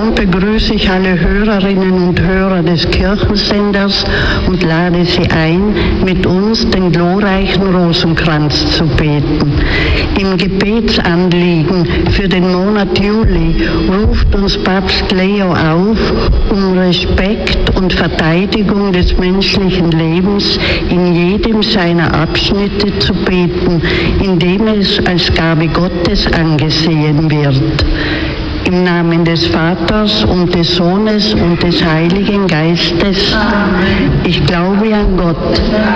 Und begrüße ich alle Hörerinnen und Hörer des Kirchensenders und lade Sie ein, mit uns den glorreichen Rosenkranz zu beten. Im Gebetsanliegen für den Monat Juli ruft uns Papst Leo auf, um Respekt und Verteidigung des menschlichen Lebens in jedem seiner Abschnitte zu beten, indem es als Gabe Gottes angesehen wird. Im Namen des Vaters und des Sohnes und des Heiligen Geistes. Ich glaube an Gott,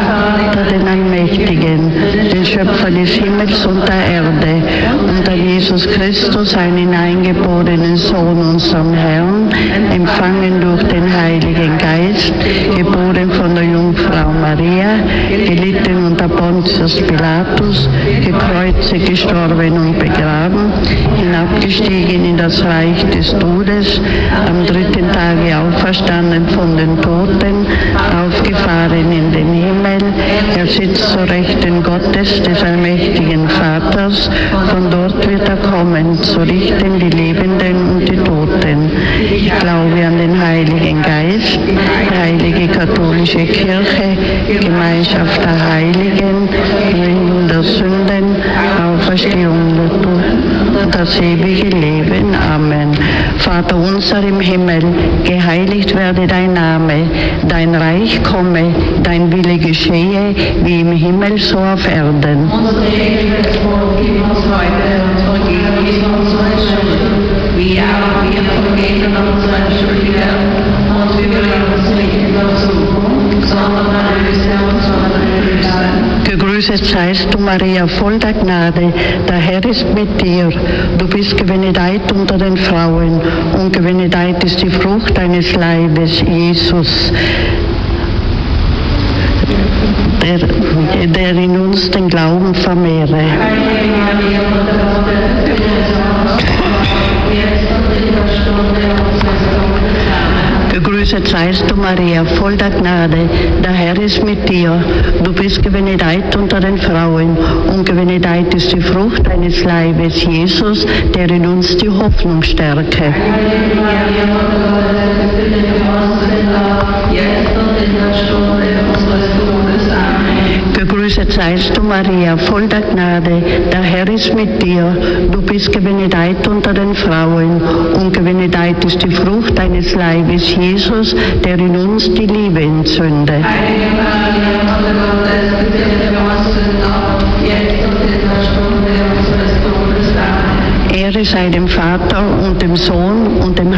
den Allmächtigen, den Schöpfer des Himmels und der Erde, und an Jesus Christus, seinen eingeborenen Sohn, unseren Herrn, empfangen durch den Heiligen Geist, geboren von der Jungfrau Maria, gelitten unter Pontius Pilatus, gekreuzigt, gestorben und begraben, hinabgestiegen in das Reich des Todes, am dritten Tage auferstanden von den Toten, aufgefahren in den Himmel, er sitzt zur Rechten Gottes, des allmächtigen Vaters, von dort wird er kommen, zu richten die Lebenden und die Toten. Ich glaube an den Heiligen Geist, die heilige katholische Kirche, Gemeinschaft der Heiligen, Vergebung der Sünden, Auferstehung der Toten und das ewige Leben. Amen. Vater unser im Himmel, geheiligt werde dein Name, dein Reich komme, dein Wille geschehe, wie im Himmel so auf Erden. Unser tägliches Brot gib uns heute und vergib uns unsere Schuld, wie auch wir vergeben unseren Schuldigern, und führe uns nicht in Versuchung, sondern erlöse uns von dem Bösen. Gegrüßet seist du, Maria, voll der Gnade, der Herr ist mit dir. Du bist gebenedeit unter den Frauen, und gebenedeit ist die Frucht deines Leibes, Jesus, der in uns den Glauben vermehre. Gegrüßet seist du, Maria, voll der Gnade, der Herr ist mit dir. Du bist gebenedeit unter den Frauen, und gebenedeit ist die Frucht deines Leibes, Jesus, der in uns die Hoffnung stärke. Gegrüßet seist du, Maria, voll der Gnade, der Herr ist mit dir. Du bist gebenedeit unter den Frauen, und gebenedeit ist die Frucht deines Leibes, Jesus, der in uns die Liebe entzündet. Ehre sei dem Vater und dem Sohn und dem